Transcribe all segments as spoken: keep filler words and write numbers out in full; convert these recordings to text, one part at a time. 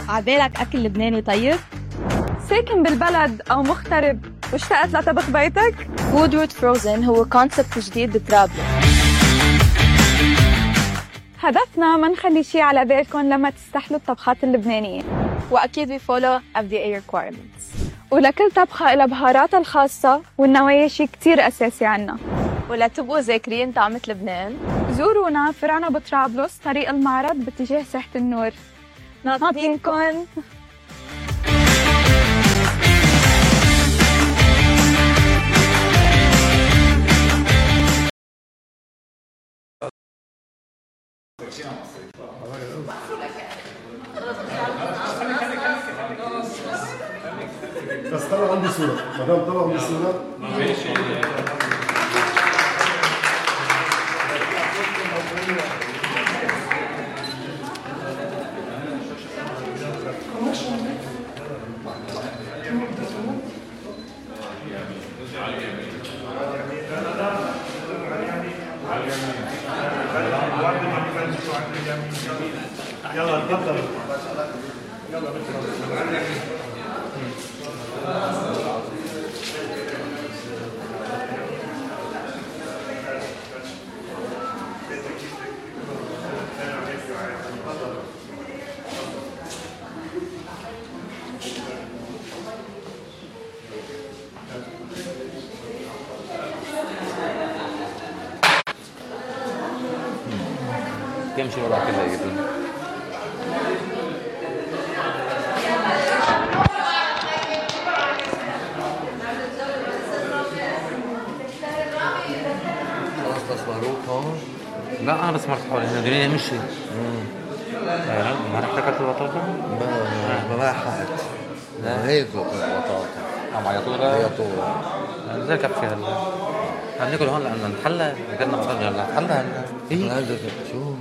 عبالك أكل لبناني طيب؟ ساكن بالبلد أو مغترب واشتقت لطبخ بيتك؟ وودورد فروزن هو كونسبت جديد بطرابلس. هدفنا ما نخلي شي على بالكم لما تستحلوا الطبخات اللبنانية، وأكيد بيفولو إف دي إيه requirements. ولكل طبخة إلها بهاراتها الخاصة والنوايا شي كتير أساسي عنا. ولا تبقوا ذاكرين طعمة لبنان؟ زورونا فرعنا بطرابلس طريق المعرض باتجاه ساحة النور. ناطرينكن. بس طلع عندي صورة، مدام طلع عندي صورة ماشي. يلا تفضل. يلا كم شيء وراك كذا يقول خلاص بس مهروب هون. لا انا بس مرت حولي هنا الدنيا مشي. امم ما رح تاكل البطاطا؟ ما ما لحقت. لا هيك البطاطا عم عيطوها عيطوها زي كفي هلا هناكل هون لأننا نتحلى قلنا مثلا يلا نتحلى هلا ايه هذا شو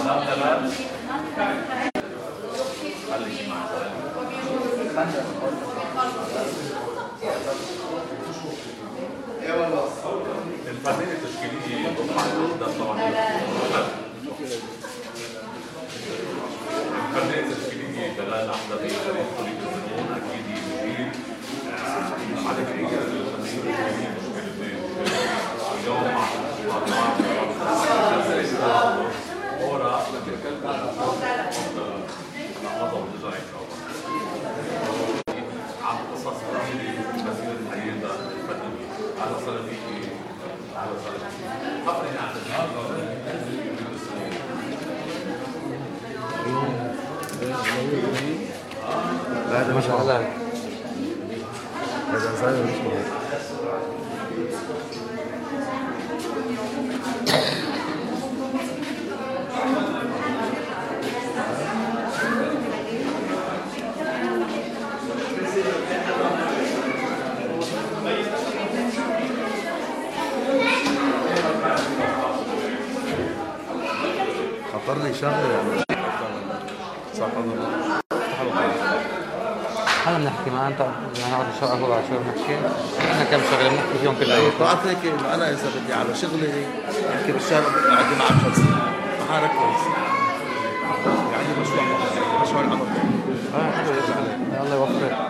الفنانة التشكيلية طبعا الفنانة التشكيلية دلال أحمد فريق طريق الزمون أكيد مدير على كثير الفنانين التشكيليين مشكلة اليوم مع ورا نظم الجاي عن قصص كثيرة كثير الحياة الفنية على صلاتي على صلاتي هذا ما شاء الله. هذا صاير مش مهم. خطر لي شغله صح والله. هلا بنحكي ما انت بدنا نقعد نشرب قهوه بعد شوي بنحكي عندنا كم شغله بنحكي فيهم كلهم. طلعت هيك انه انا اذا بدي على شغلي يمكن بالشارع قاعد مع عشر سنين ما حركز يعني مشروع مشروع العمل. اه حلو يا الله يوفقك.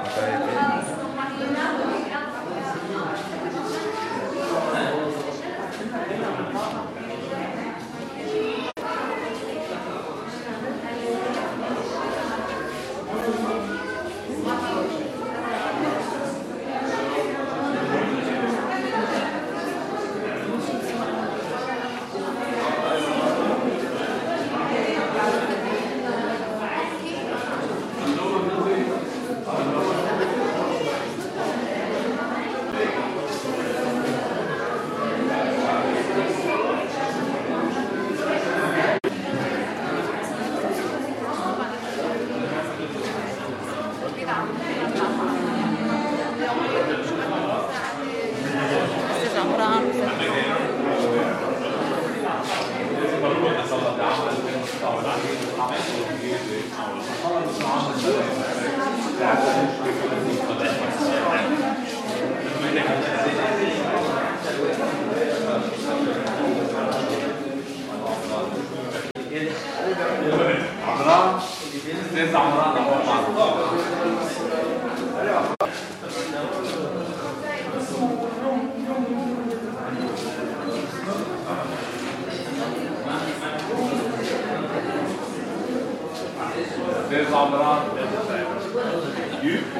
There's Amran. You?